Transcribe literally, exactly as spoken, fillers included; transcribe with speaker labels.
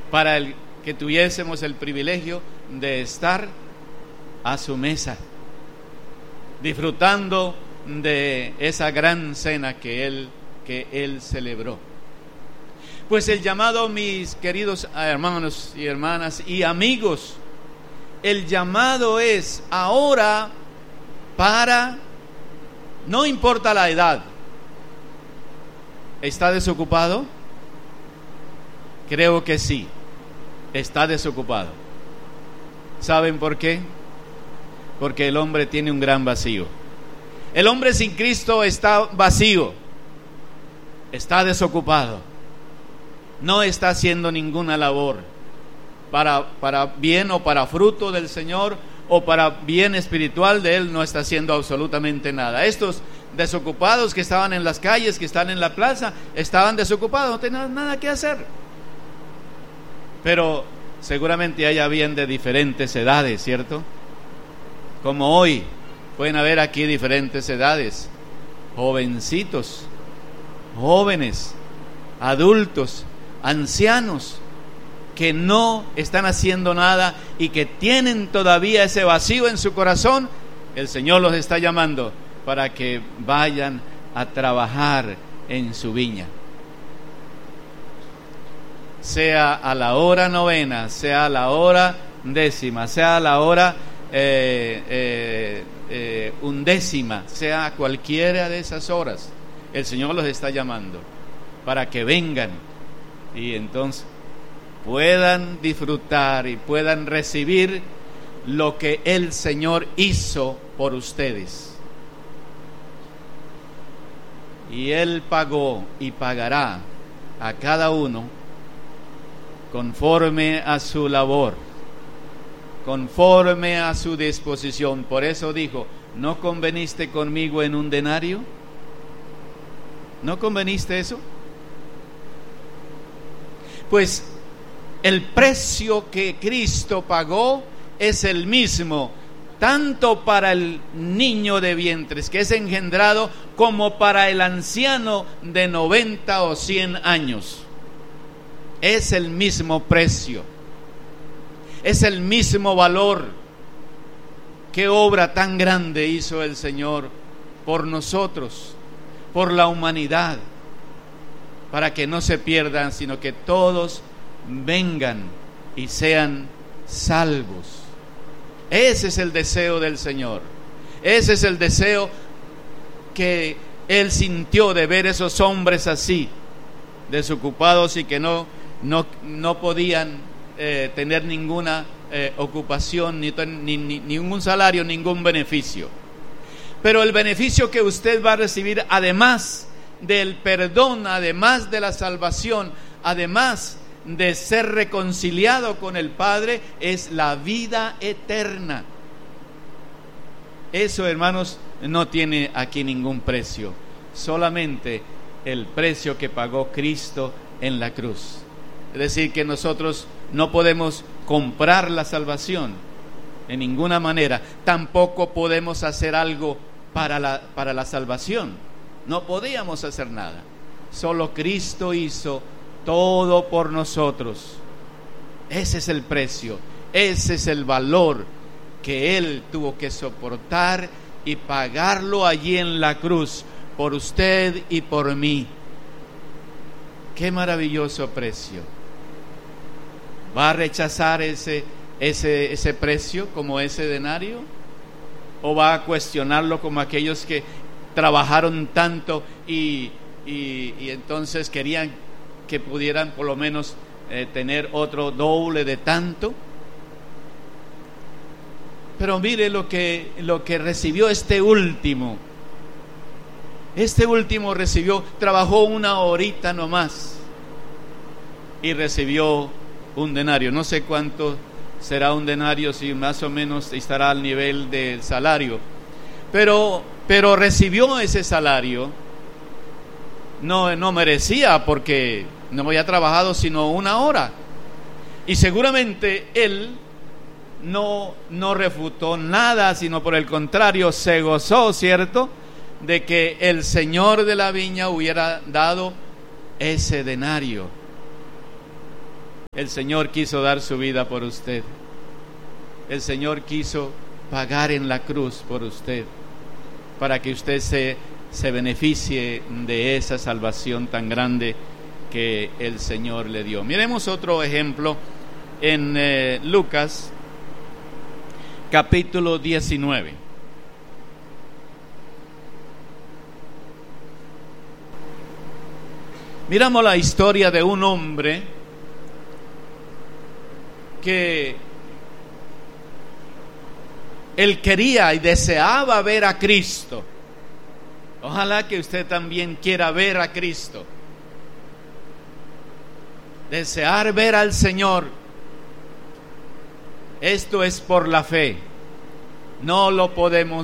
Speaker 1: para el, que tuviésemos el privilegio de estar a su mesa, disfrutando de esa gran cena que él, que él celebró. Pues el llamado, mis queridos hermanos y hermanas y amigos, el llamado es ahora para, no importa la edad. ¿Está desocupado? Creo que sí, está desocupado. ¿Saben por qué? Porque el hombre tiene un gran vacío. El hombre sin Cristo está vacío, está desocupado, no está haciendo ninguna labor para, para bien o para fruto del Señor o para bien espiritual de Él. No está haciendo absolutamente nada. Estos desocupados que estaban en las calles, que están en la plaza, estaban desocupados, no tenían nada que hacer. Pero seguramente hay habían de diferentes edades, ¿cierto? Como hoy pueden haber aquí diferentes edades, jovencitos, jóvenes, adultos, ancianos, que no están haciendo nada y que tienen todavía ese vacío en su corazón. El Señor los está llamando para que vayan a trabajar en su viña. Sea a la hora novena, sea a la hora décima, sea a la hora eh, eh, eh, undécima, sea a cualquiera de esas horas, el Señor los está llamando para que vengan y entonces puedan disfrutar y puedan recibir lo que el Señor hizo por ustedes. Y Él pagó y pagará a cada uno conforme a su labor, conforme a su disposición. Por eso dijo: ¿no conveniste conmigo en un denario? ¿No conveniste eso? Pues el precio que Cristo pagó es el mismo, tanto para el niño de vientres que es engendrado, como para el anciano de noventa o cien años. Es el mismo precio, es el mismo valor. Qué obra tan grande hizo el Señor por nosotros, por la humanidad, para que no se pierdan, sino que todos vengan y sean salvos. Ese es el deseo del Señor. Ese es el deseo que Él sintió de ver esos hombres así, desocupados y que no, no, no podían eh, tener ninguna eh, ocupación, ni, ni, ni ningún salario, ningún beneficio. Pero el beneficio que usted va a recibir, además del perdón, además de la salvación, además de ser reconciliado con el Padre, es la vida eterna. Eso, hermanos, no tiene aquí ningún precio, solamente el precio que pagó Cristo en la cruz. Es decir, que nosotros no podemos comprar la salvación de ninguna manera, tampoco podemos hacer algo para la, para la salvación. No podíamos hacer nada, solo Cristo hizo todo por nosotros. Ese es el precio, ese es el valor que Él tuvo que soportar y pagarlo allí en la cruz por usted y por mí. Qué maravilloso precio. ¿Va a rechazar ese, ese, ese precio como ese denario? ¿O va a cuestionarlo como aquellos que trabajaron tanto y, y, y entonces querían que pudieran por lo menos eh, tener otro doble de tanto? Pero mire lo que, lo que recibió este último. Este último recibió, trabajó una horita nomás y recibió un denario. No sé cuánto será un denario, si más o menos estará al nivel del salario, pero, pero recibió ese salario. No, no merecía, porque no había trabajado sino una hora, y seguramente él no, no refutó nada, sino por el contrario se gozó, ¿cierto?, de que el Señor de la viña hubiera dado ese denario. El Señor quiso dar su vida por usted. El Señor quiso pagar en la cruz por usted, para que usted se, se beneficie de esa salvación tan grande que el Señor le dio. Miremos otro ejemplo en eh, Lucas capítulo diecinueve. Miramos la historia de un hombre que él quería y deseaba ver a Cristo. Ojalá que usted también quiera ver a Cristo. Desear ver al Señor. Esto es por la fe. No lo podemos